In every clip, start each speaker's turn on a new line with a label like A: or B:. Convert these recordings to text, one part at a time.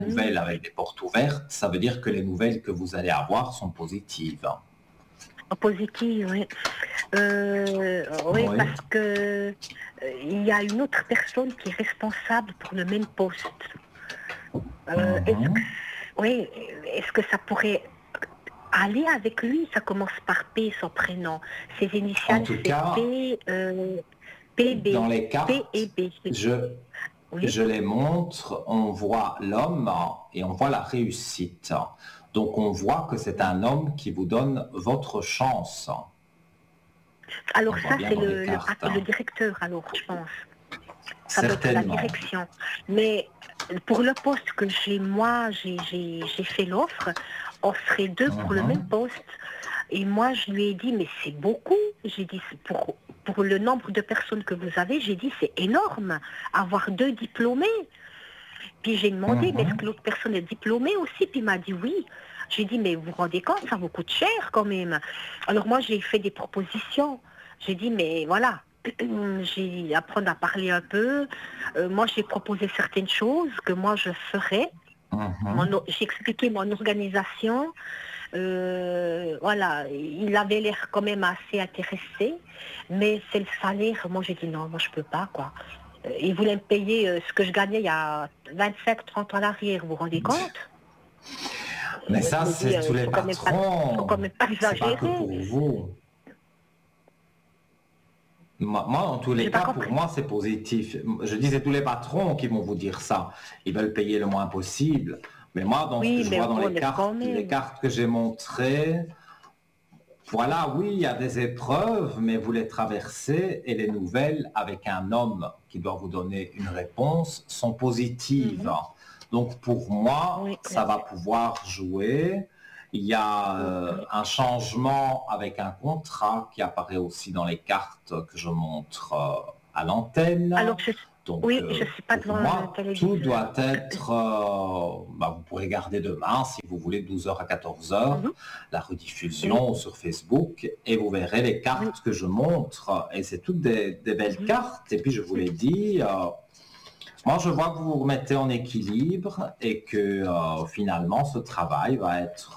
A: nouvelles avec des portes ouvertes, ça veut dire que les nouvelles que vous allez avoir sont positives.
B: Positive, oui. Oui,
A: Oui.
B: parce que il y a une autre personne qui est responsable pour le même poste. Est-ce que,
A: Mhm.
B: oui, est-ce que ça pourrait aller avec lui? Ça commence par P, son prénom. Ses
A: En
B: initiales,
A: tout
B: c'est
A: cas,
B: P,
A: dans
B: PB.
A: les
B: P et
A: cartes,
B: B.
A: je,
B: Oui.
A: je les montre, on voit l'homme et on voit la réussite. Donc on voit que c'est un homme qui vous donne votre chance.
B: Alors
A: On voit
B: ça,
A: bien
B: c'est
A: dans les cartes.
B: le directeur, alors, je pense. Ça doit être la
A: Certainement.
B: direction. Mais pour le poste que j'ai fait l'offre, on serait deux pour le même
A: Mhm.
B: poste. Et moi, je lui ai dit, mais c'est beaucoup. J'ai dit, pour le nombre de personnes que vous avez, j'ai dit, c'est énorme. Avoir 2 diplômés. Puis j'ai demandé, mais est-ce que
A: Mhm.
B: l'autre personne est diplômée aussi? Puis il m'a dit oui. J'ai dit, mais vous vous rendez compte, ça vous coûte cher quand même. Alors moi, j'ai fait des propositions. J'ai dit, mais voilà, j'ai apprendre à parler un peu. Moi, j'ai proposé certaines choses que moi, je ferais.
A: Mhm.
B: J'ai expliqué mon organisation. Voilà, il avait l'air quand même assez intéressé, mais c'est le salaire. Moi, j'ai dit non, moi, je peux pas, quoi. Il voulait me payer ce que je gagnais il y a 25, 30 ans en arrière, vous vous rendez compte?
A: Mais
B: Je
A: ça,
B: me dis,
A: c'est tous les
B: faut quand
A: patrons.
B: même pas
A: C'est pas que
B: exagérer.
A: pour vous. Moi, en tous les
B: J'ai pas
A: cas, pour
B: compris.
A: moi, c'est positif. Je dis, c'est tous les patrons qui vont vous dire ça. Ils veulent payer le moins possible. Mais moi, dans ce que
B: Oui,
A: je vois dans
B: mais quand
A: les
B: même.
A: cartes que j'ai montrées, voilà, oui, il y a des épreuves, mais vous les traversez et les nouvelles avec un homme qui doit vous donner une réponse sont positives.
B: Mhm.
A: Donc pour moi,
B: Oui,
A: ça
B: oui,
A: va pouvoir jouer. Il y a
B: oui.
A: un changement avec un contrat qui apparaît aussi dans les cartes que je montre à l'antenne.
B: Alors,
A: Donc
B: oui, je suis pas
A: pour
B: devant le
A: moi, tout
B: téléviseur.
A: doit être, vous pourrez garder demain si vous voulez 12 heures à 14 heures
B: Mhm.
A: la
B: Oui,
A: rediffusion sur Facebook et vous verrez les
B: oui.
A: cartes que je montre et c'est toutes des belles
B: Mhm.
A: cartes et puis je vous l'ai dit, moi je vois que vous vous remettez en équilibre et que finalement ce travail va être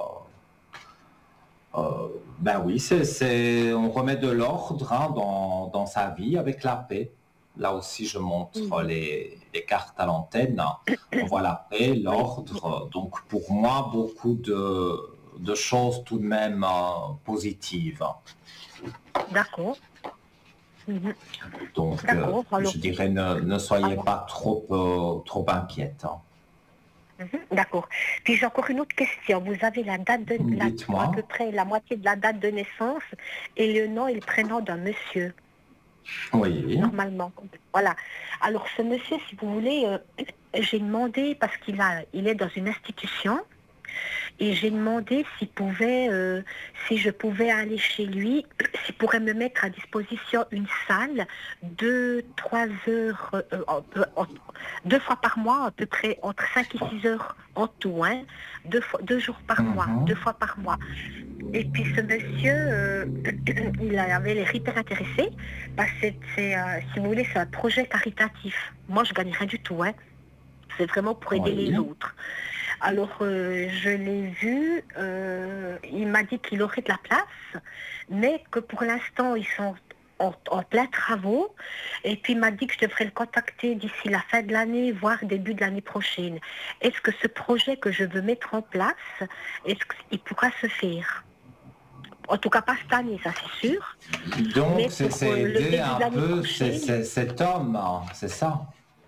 A: ben oui, on remet de l'ordre hein, dans sa vie avec la paix. Là aussi, je montre
B: Mhm.
A: les cartes à l'antenne. On voit la paix,
B: Oui,
A: l'ordre. Donc, pour moi, beaucoup de choses tout de même positives.
B: d'accord. Mhm.
A: Donc,
B: D'accord.
A: je dirais, ne soyez
B: Alors,
A: pas trop inquiète.
B: d'accord. Puis j'ai encore une autre question. Vous avez à peu
A: Dites-moi.
B: près la moitié de la date de naissance et le nom et le prénom d'un monsieur,
A: Oui.
B: normalement. Voilà. Alors ce monsieur, si vous voulez, j'ai demandé parce il est dans une institution. Et j'ai demandé si je pouvais aller chez lui, s'il pourrait me mettre à disposition une salle 2, 3 heures, 2 fois par mois, à peu près entre 5 et 6 heures en tout, hein, 2 jours par mois, deux
A: Mhm.
B: fois par mois. Et puis ce monsieur, il avait l'air hyper intéressé, parce que si vous voulez, c'est un projet caritatif. Moi, je gagne rien du tout, hein. C'est vraiment pour aider les
A: Oui.
B: autres. Alors, je l'ai vu, il m'a dit qu'il aurait de la place, mais que pour l'instant, ils sont en plein travaux. Et puis, il m'a dit que je devrais le contacter d'ici la fin de l'année, voire début de l'année prochaine. Est-ce que ce projet que je veux mettre en place, est-ce qu'il pourra se faire? En tout cas, pas cette année, ça c'est sûr,
A: Donc,
B: mais
A: c'est
B: pour le
A: aider
B: début de
A: un
B: l'année
A: peu
B: prochaine,
A: cet homme, hein, c'est ça?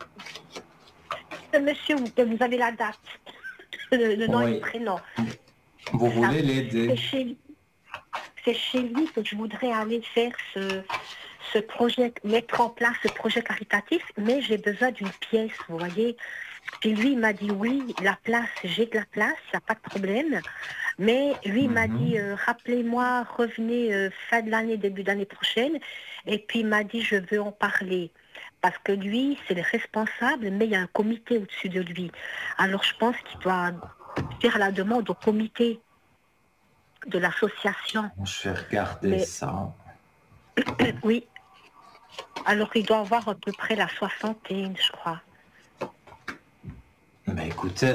B: ce monsieur, vous avez la date, le nom et le
A: Oui.
B: prénom.
A: Vous
B: Ça,
A: voulez
B: c'est
A: l'aider.
B: chez c'est chez lui que je voudrais aller faire ce projet, mettre en place ce projet caritatif, mais j'ai besoin d'une pièce, vous voyez. Puis lui, il m'a dit oui, la place, j'ai de la place, il n'y a pas de problème. Mais lui, il m'a dit,
A: Mhm.
B: rappelez-moi, revenez fin de l'année, début d'année prochaine. Et puis il m'a dit, je veux en parler. Parce que lui, c'est le responsable, mais il y a un comité au-dessus de lui. Alors je pense qu'il doit faire la demande au comité de l'association.
A: Je vais regarder
B: Mais
A: ça.
B: oui, alors il doit avoir à peu près la soixantaine, je crois.
A: Ben écoutez,